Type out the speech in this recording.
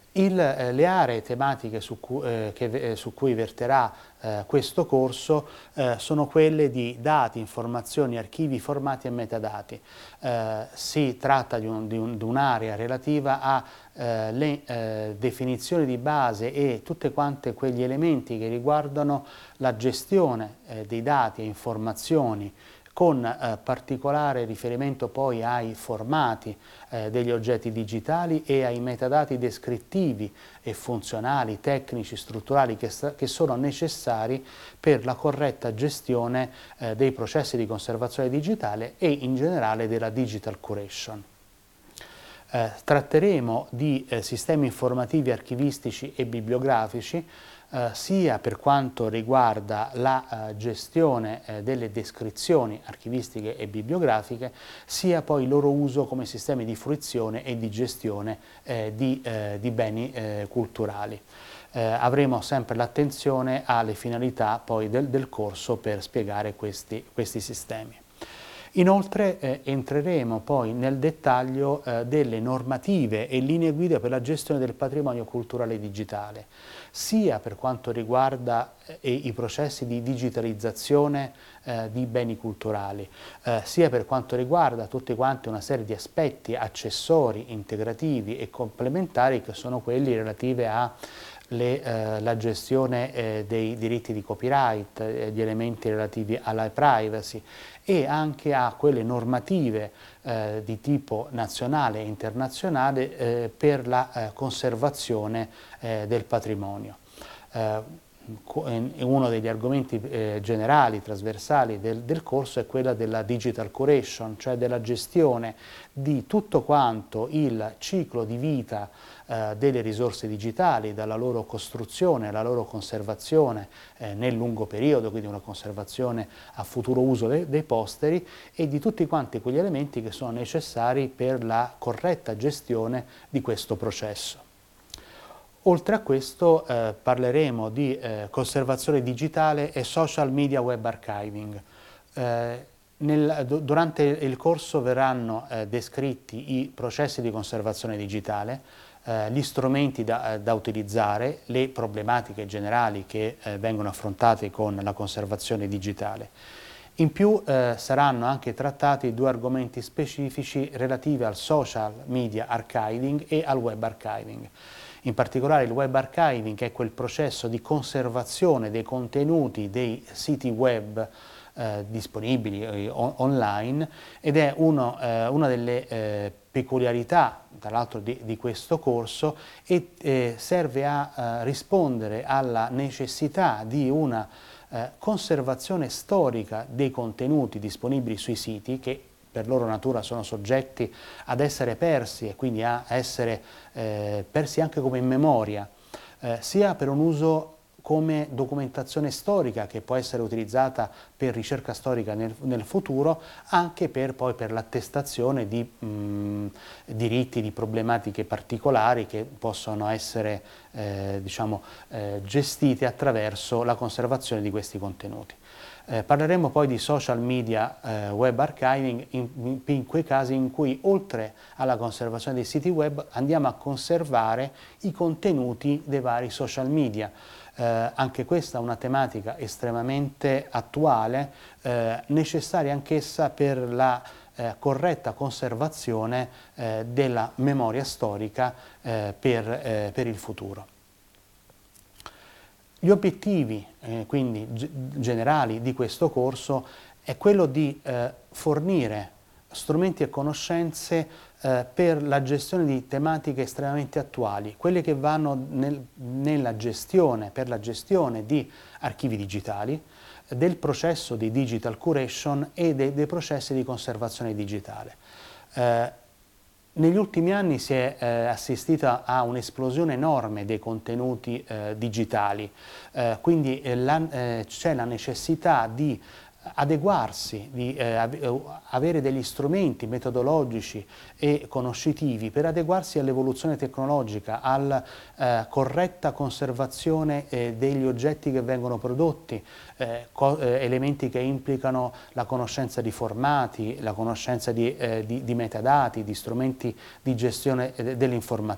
Le aree tematiche su cui verterà questo corso sono quelle di dati, informazioni, archivi, formati e metadati. Si tratta di un'area relativa a le definizioni di base e tutte quante quegli elementi che riguardano la gestione dei dati e informazioni, con particolare riferimento poi ai formati degli oggetti digitali e ai metadati descrittivi e funzionali, tecnici, strutturali che sono necessari per la corretta gestione dei processi di conservazione digitale e in generale della digital curation. Tratteremo di sistemi informativi, archivistici e bibliografici, sia per quanto riguarda la gestione delle descrizioni archivistiche e bibliografiche, sia poi il loro uso come sistemi di fruizione e di gestione di beni culturali. Avremo sempre l'attenzione alle finalità poi del corso per spiegare questi sistemi. Inoltre entreremo poi nel dettaglio delle normative e linee guida per la gestione del patrimonio culturale digitale, sia per quanto riguarda i processi di digitalizzazione di beni culturali, sia per quanto riguarda tutti quanti una serie di aspetti accessori, integrativi e complementari che sono quelli relativi a la gestione dei diritti di copyright, gli elementi relativi alla privacy e anche a quelle normative di tipo nazionale e internazionale per la conservazione del patrimonio. Uno degli argomenti generali, trasversali del corso è quella della digital curation, cioè della gestione di tutto quanto il ciclo di vita delle risorse digitali, dalla loro costruzione alla loro conservazione nel lungo periodo, quindi una conservazione a futuro uso dei posteri, e di tutti quanti quegli elementi che sono necessari per la corretta gestione di questo processo. Oltre a questo parleremo di conservazione digitale e social media web archiving. Durante il corso verranno descritti i processi di conservazione digitale, gli strumenti da utilizzare, le problematiche generali che vengono affrontate con la conservazione digitale. In più saranno anche trattati due argomenti specifici relativi al social media archiving e al web archiving. In particolare il web archiving, che è quel processo di conservazione dei contenuti dei siti web disponibili online, ed è una delle peculiarità, tra l'altro, di questo corso, e serve a rispondere alla necessità di una conservazione storica dei contenuti disponibili sui siti, che per loro natura sono soggetti ad essere persi e quindi a essere persi anche come in memoria, sia per un uso come documentazione storica che può essere utilizzata per ricerca storica nel futuro, anche per l'attestazione di diritti, di problematiche particolari che possono essere gestite attraverso la conservazione di questi contenuti. Parleremo poi di social media web archiving in quei casi in cui, oltre alla conservazione dei siti web, andiamo a conservare i contenuti dei vari social media. Anche questa è una tematica estremamente attuale, necessaria anch'essa per la corretta conservazione della memoria storica per il futuro. Gli obiettivi quindi generali di questo corso è quello di fornire strumenti e conoscenze per la gestione di tematiche estremamente attuali, quelle che vanno per la gestione di archivi digitali, del processo di digital curation e dei processi di conservazione digitale. Negli ultimi anni si è assistita a un'esplosione enorme dei contenuti digitali, quindi c'è la necessità di adeguarsi, di avere degli strumenti metodologici e conoscitivi per adeguarsi all'evoluzione tecnologica, alla corretta conservazione degli oggetti che vengono prodotti, elementi che implicano la conoscenza di formati, la conoscenza di metadati, di strumenti di gestione dell'informazione.